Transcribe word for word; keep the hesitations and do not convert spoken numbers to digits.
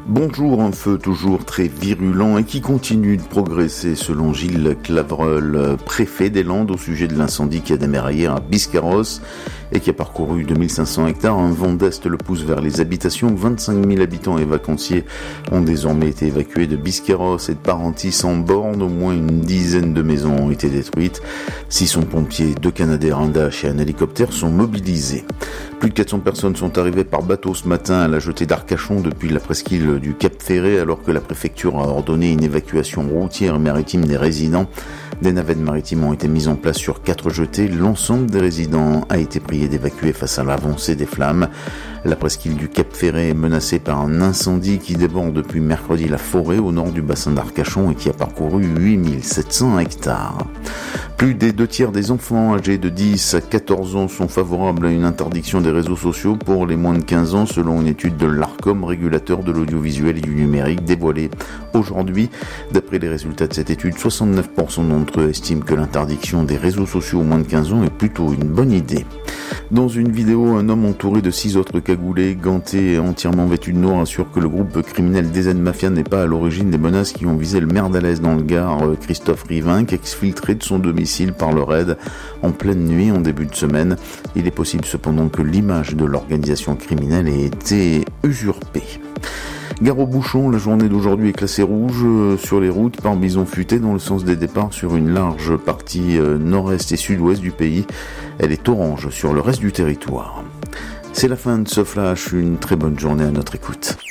Bonjour, un feu toujours très virulent et qui continue de progresser selon Gilles Clavreul, préfet des Landes, au sujet de l'incendie qui a démarré hier à Biscarrosse et qui a parcouru deux mille cinq cents hectares. Un vent d'est le pousse vers les habitations. vingt-cinq mille habitants et vacanciers ont désormais été évacués de Biscarrosse et de Parentis en borne. Au moins une dizaine de maisons ont été détruites. six cents pompiers, deux Canadair, un Dash et un hélicoptère sont mobilisés. Plus de quatre cents personnes sont arrivées par bateau ce matin à la jetée d'Arcachon depuis la presqu'île du Cap Ferré, alors que la préfecture a ordonné une évacuation routière et maritime des résidents. Des navettes maritimes ont été mises en place sur quatre jetées. L'ensemble des résidents a été prié d'évacuer face à l'avancée des flammes. La presqu'île du Cap Ferré est menacée par un incendie qui déborde depuis mercredi la forêt au nord du bassin d'Arcachon et qui a parcouru huit mille sept cents hectares. Plus des deux tiers des enfants âgés de dix à quatorze ans sont favorables à une interdiction des réseaux sociaux pour les moins de quinze ans, selon une étude de l'Arcom, régulateur de l'audiovisuel et du numérique, dévoilée aujourd'hui. D'après les résultats de cette étude, soixante-neuf pour cent d'entre eux estiment que l'interdiction des réseaux sociaux aux moins de quinze ans est plutôt une bonne idée. Dans une vidéo, un homme entouré de six autres cagoulés, gantés et entièrement vêtus de noir assure que le groupe criminel D Z Mafia n'est pas à l'origine des menaces qui ont visé le maire d'Alès dans le Gard, Christophe Rivinck, exfiltré de son domicile par le raid en pleine nuit en début de semaine. Il est possible cependant que l'image de l'organisation criminelle ait été usurpée. Gare aux bouchons, la journée d'aujourd'hui est classée rouge sur les routes par bison futé dans le sens des départs sur une large partie nord-est et sud-ouest du pays. Elle est orange sur le reste du territoire. C'est la fin de ce flash, une très bonne journée à notre écoute.